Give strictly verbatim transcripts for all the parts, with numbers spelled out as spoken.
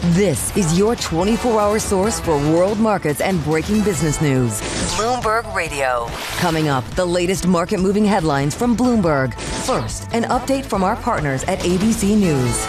This is your twenty-four hour source for world markets and breaking business news. Bloomberg Radio. Coming up, the latest market-moving headlines from Bloomberg. First, an update from our partners at A B C News.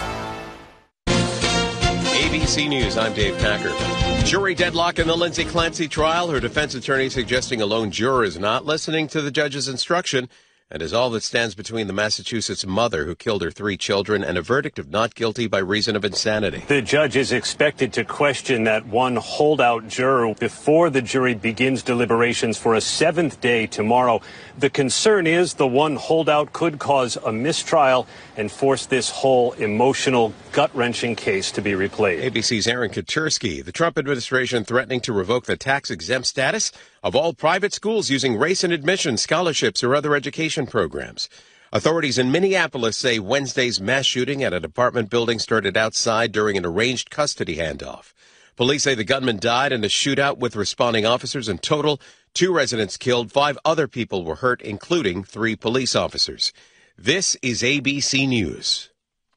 A B C News, I'm Dave Packer. Jury deadlock in the Lindsay Clancy trial. Her defense attorney suggesting a lone juror is not listening to the judge's instruction and is all that stands between the Massachusetts mother who killed her three children and a verdict of not guilty by reason of insanity. The judge is expected to question that one holdout juror before the jury begins deliberations for a seventh day tomorrow. The concern is the one holdout could cause a mistrial and force this whole emotional, gut-wrenching case to be replayed. A B C's Aaron Katursky. The Trump administration threatening to revoke the tax-exempt status of all private schools using race and admission, scholarships, or other education programs. Authorities in Minneapolis say Wednesday's mass shooting at an apartment building started outside during an arranged custody handoff. Police say the gunman died in a shootout with responding officers. In total, two residents killed, five other people were hurt, including three police officers. This is A B C News.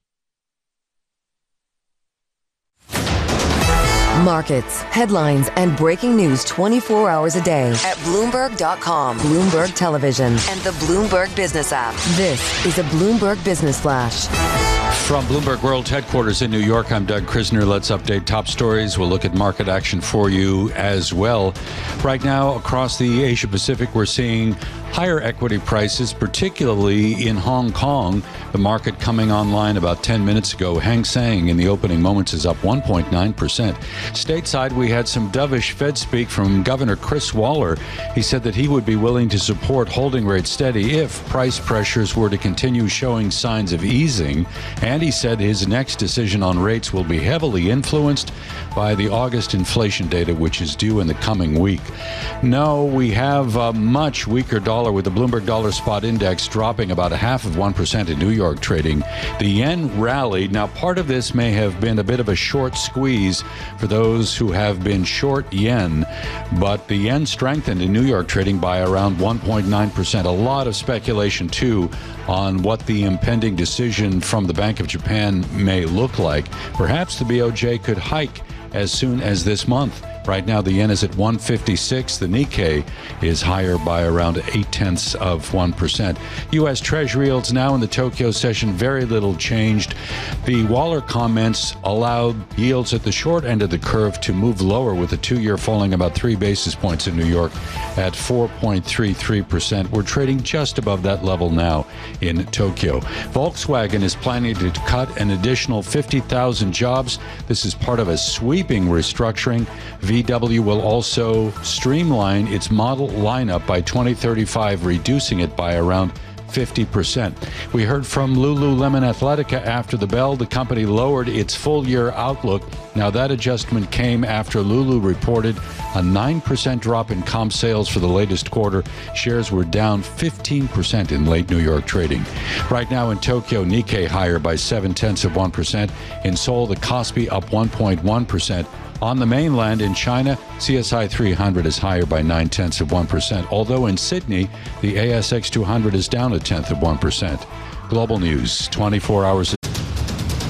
Markets, headlines, and breaking news twenty-four hours a day at Bloomberg dot com, Bloomberg Television, and the Bloomberg Business app. This is a Bloomberg Business Flash. From Bloomberg World Headquarters in New York, I'm Doug Krisner. Let's update top stories. We'll look at market action for you as well. Right now, across the Asia Pacific, we're seeing higher equity prices, particularly in Hong Kong. The market coming online about ten minutes ago. Hang Seng in the opening moments is up one point nine percent. Stateside, we had some dovish Fed speak from Governor Chris Waller. He said that he would be willing to support holding rates steady if price pressures were to continue showing signs of easing. And he said his next decision on rates will be heavily influenced by the August inflation data, which is due in the coming week. No, we have a much weaker dollar, with the Bloomberg Dollar Spot Index dropping about a half of one percent in New York trading. The yen rallied. Now, part of this may have been a bit of a short squeeze for those who have been short yen, but the yen strengthened in New York trading by around one point nine percent. A lot of speculation, too, on what the impending decision from the Bank of Japan may look like. Perhaps the B O J could hike as soon as this month. Right now, the yen is at one fifty-six. The Nikkei is higher by around eight tenths of one percent. U S. Treasury yields now in the Tokyo session, very little changed. The Waller comments allowed yields at the short end of the curve to move lower, with the two-year falling about three basis points in New York at four point three three percent. We're trading just above that level now in Tokyo. Volkswagen is planning to cut an additional fifty thousand jobs. This is part of a sweeping restructuring. V W will also streamline its model lineup by twenty thirty-five, reducing it by around fifty percent. We heard from Lululemon Athletica after the bell. The company lowered its full-year outlook. Now, that adjustment came after Lulu reported a nine percent drop in comp sales for the latest quarter. Shares were down fifteen percent in late New York trading. Right now in Tokyo, Nikkei higher by seven tenths of one percent. In Seoul, the Kospi up one point one percent. On the mainland in China, C S I three hundred is higher by nine tenths of one percent, although in Sydney, the A S X two hundred is down a tenth of one percent. Global news, twenty-four hours a